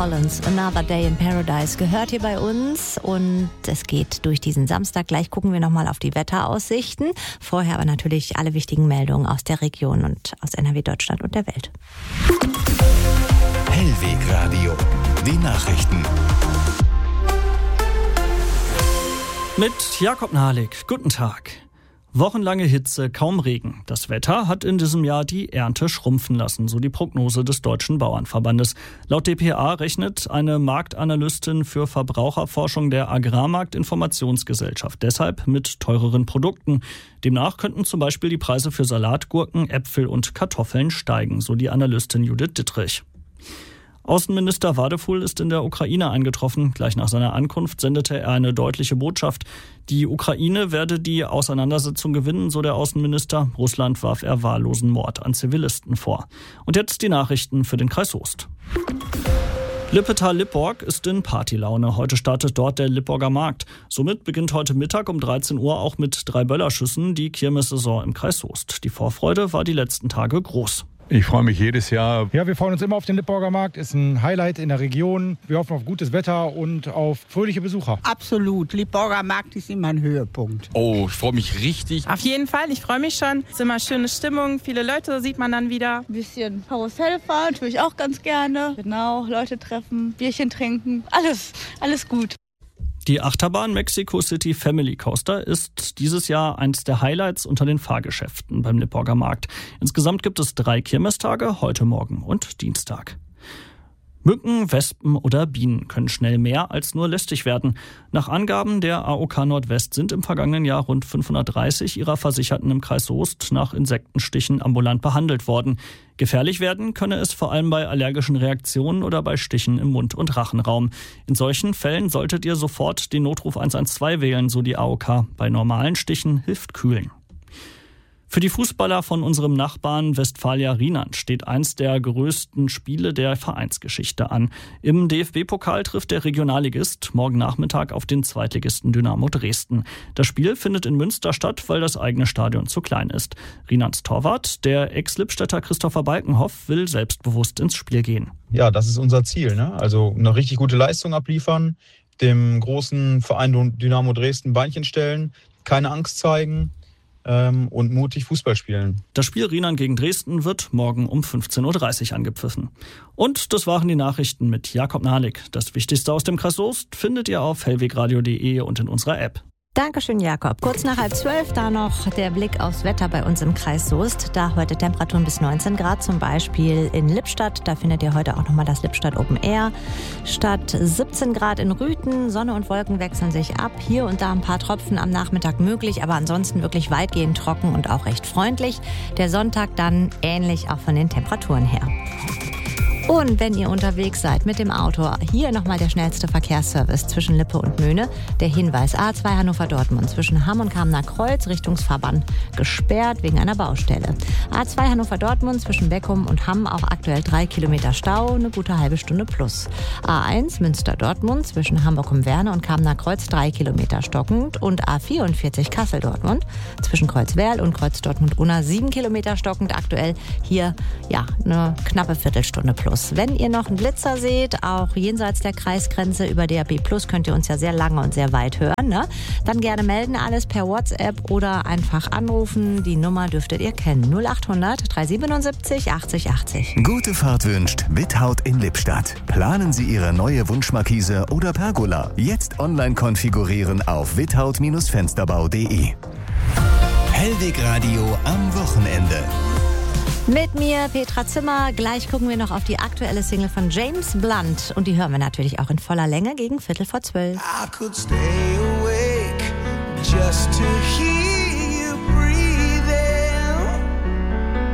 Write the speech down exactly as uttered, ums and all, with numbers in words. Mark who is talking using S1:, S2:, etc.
S1: Collins, Another Day in Paradise gehört hier bei uns und es geht durch diesen Samstag. Gleich gucken wir nochmal auf die Wetteraussichten. Vorher aber natürlich alle wichtigen Meldungen aus der Region und aus N R W, Deutschland und der Welt.
S2: Hellweg Radio, die Nachrichten.
S3: Mit Jakob Nahlik, guten Tag. Wochenlange Hitze, kaum Regen. Das Wetter hat in diesem Jahr die Ernte schrumpfen lassen, so die Prognose des Deutschen Bauernverbandes. Laut D P A rechnet eine Marktanalystin für Verbraucherforschung der Agrarmarktinformationsgesellschaft deshalb mit teureren Produkten. Demnach könnten zum Beispiel die Preise für Salat, Gurken, Äpfel und Kartoffeln steigen, so die Analystin Judith Dittrich. Außenminister Wadefuhl ist in der Ukraine eingetroffen. Gleich nach seiner Ankunft sendete er eine deutliche Botschaft. Die Ukraine werde die Auseinandersetzung gewinnen, so der Außenminister. Russland warf er wahllosen Mord an Zivilisten vor. Und jetzt die Nachrichten für den Kreis Soest. Lippetal-Lipborg ist in Partylaune. Heute startet dort der Lipborger Markt. Somit beginnt heute Mittag um dreizehn Uhr auch mit drei Böllerschüssen die Kirmessaison im Kreis Soest. Die Vorfreude war die letzten Tage groß.
S4: Ich freue mich jedes Jahr.
S5: Ja, wir freuen uns immer auf den Lipborger Markt. Ist ein Highlight in der Region. Wir hoffen auf gutes Wetter und auf fröhliche Besucher.
S6: Absolut. Lipborger Markt ist immer ein Höhepunkt.
S7: Oh, ich freue mich richtig.
S8: Auf jeden Fall. Ich freue mich schon. Es ist immer schöne Stimmung. Viele Leute sieht man dann wieder.
S9: Ein bisschen Karussell fahren tue ich auch ganz gerne. Genau, Leute treffen, Bierchen trinken. Alles, alles gut.
S3: Die Achterbahn Mexico City Family Coaster ist dieses Jahr eines der Highlights unter den Fahrgeschäften beim Lipborger Markt. Insgesamt gibt es drei Kirmestage, heute Morgen und Dienstag. Mücken, Wespen oder Bienen können schnell mehr als nur lästig werden. Nach Angaben der A O K Nordwest sind im vergangenen Jahr rund fünfhundertdreißig ihrer Versicherten im Kreis Soest nach Insektenstichen ambulant behandelt worden. Gefährlich werden könne es vor allem bei allergischen Reaktionen oder bei Stichen im Mund- und Rachenraum. In solchen Fällen solltet ihr sofort den Notruf eins eins zwei wählen, so die A O K. Bei normalen Stichen hilft Kühlen. Für die Fußballer von unserem Nachbarn Westfalia Rheinland steht eins der größten Spiele der Vereinsgeschichte an. Im D F B-Pokal trifft der Regionalligist morgen Nachmittag auf den Zweitligisten Dynamo Dresden. Das Spiel findet in Münster statt, weil das eigene Stadion zu klein ist. Rheinlands Torwart, der Ex-Lippstädter Christopher Balkenhoff, will selbstbewusst ins Spiel gehen.
S10: Ja, das ist unser Ziel, ne? Also eine richtig gute Leistung abliefern, dem großen Verein Dynamo Dresden Beinchen stellen, keine Angst zeigen und mutig Fußball spielen.
S3: Das Spiel Rheinland gegen Dresden wird morgen um fünfzehn Uhr dreißig angepfiffen. Und das waren die Nachrichten mit Jakob Nahlik. Das Wichtigste aus dem Kreis Soest findet ihr auf hellwegradio punkt de und in unserer App.
S1: Dankeschön, Jakob. Kurz nach halb zwölf da noch der Blick aufs Wetter bei uns im Kreis Soest. Da heute Temperaturen bis neunzehn Grad, zum Beispiel in Lippstadt. Da findet ihr heute auch nochmal das Lippstadt Open Air statt. siebzehn Grad in Rüthen. Sonne und Wolken wechseln sich ab. Hier und da ein paar Tropfen am Nachmittag möglich, aber ansonsten wirklich weitgehend trocken und auch recht freundlich. Der Sonntag dann ähnlich auch von den Temperaturen her. Und wenn ihr unterwegs seid mit dem Auto, hier nochmal der schnellste Verkehrsservice zwischen Lippe und Möhne. Der Hinweis: A zwei Hannover-Dortmund zwischen Hamm und Kamener Kreuz, Richtungsfahrbahn gesperrt wegen einer Baustelle. A zwei Hannover-Dortmund zwischen Beckum und Hamm auch aktuell drei Kilometer Stau, eine gute halbe Stunde plus. A eins Münster-Dortmund zwischen Hamburg-um-Werne und Kamener Kreuz drei Kilometer stockend. Und A vierundvierzig Kassel-Dortmund zwischen Kreuzwerl und Kreuz-Dortmund-Unna sieben Kilometer stockend. Aktuell hier ja eine knappe Viertelstunde plus. Wenn ihr noch einen Blitzer seht, auch jenseits der Kreisgrenze über D A B Plus, könnt ihr uns ja sehr lange und sehr weit hören, ne? Dann gerne melden, alles per WhatsApp oder einfach anrufen. Die Nummer dürftet ihr kennen. null achthundert dreihundertsiebenundsiebzig achtzig achtzig.
S2: Gute Fahrt wünscht Without in Lippstadt. Planen Sie Ihre neue Wunschmarkise oder Pergola. Jetzt online konfigurieren auf without Fensterbau punkt de. Hellweg Radio am Wochenende.
S1: Mit mir, Petra Zimmer. Gleich gucken wir noch auf die aktuelle Single von James Blunt. Und die hören wir natürlich auch in voller Länge gegen Viertel vor zwölf.
S11: I could stay awake just to hear you breathe.